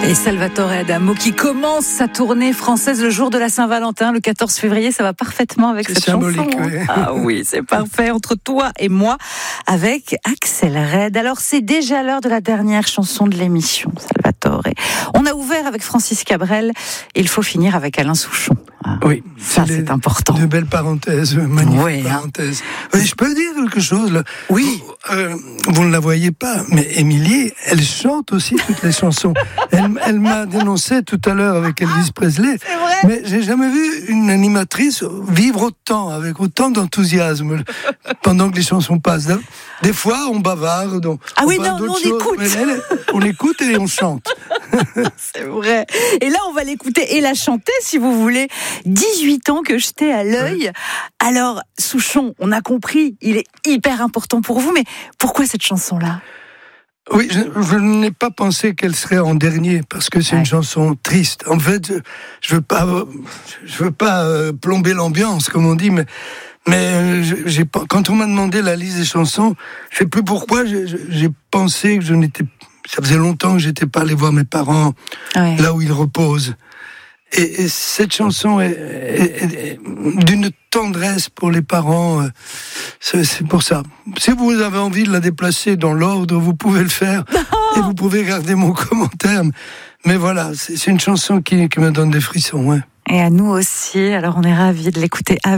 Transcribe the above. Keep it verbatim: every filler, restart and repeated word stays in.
Et Salvatore Adamo qui commence sa tournée française le jour de la Saint-Valentin, le quatorze février, ça va parfaitement avec c'est cette symbolique, chanson. Oui. Ah oui, c'est parfait, entre toi et moi, avec Axel Red. Alors c'est déjà l'heure de la dernière chanson de l'émission, Salvatore. On a ouvert avec Francis Cabrel, il faut finir avec Alain Souchon. Ah, oui, ça c'est, c'est important. Une belle parenthèse, magnifique oui, parenthèse. Hein. Oui, je peux dire quelque chose là. Oui. Vous, euh, vous ne la voyez pas, mais Émilie, elle chante aussi toutes les chansons. Elle, elle m'a dénoncé tout à l'heure avec Elvis Presley. C'est vrai. Mais j'ai jamais vu une animatrice vivre autant, avec autant d'enthousiasme pendant que les chansons passent. Des fois, on bavarde, on, ah on oui, parle non, d'autres on choses, écoute. mais elle, on écoute et on chante. C'est vrai. Et là, on va l'écouter et la chanter, si vous voulez. dix-huit ans que jeté à l'œil. Alors, Souchon, on a compris, il est hyper important pour vous, mais pourquoi cette chanson-là ? Oui, je, je n'ai pas pensé qu'elle serait en dernier parce que c'est ouais. une chanson triste. En fait, je, je veux pas, je veux pas euh, plomber l'ambiance, comme on dit, mais mais j'ai, quand on m'a demandé la liste des chansons, je sais plus pourquoi, j'ai, j'ai pensé que je n'étais, ça faisait longtemps que j'étais pas allé voir mes parents ouais. là où ils reposent. Et, et cette chanson est, est, est, est d'une tendresse pour les parents. C'est, c'est pour ça. Si vous avez envie de la déplacer dans l'ordre, vous pouvez le faire. Et vous pouvez garder mon commentaire. Mais voilà, c'est, c'est une chanson qui, qui me donne des frissons. Ouais. Et à nous aussi. Alors on est ravis de l'écouter.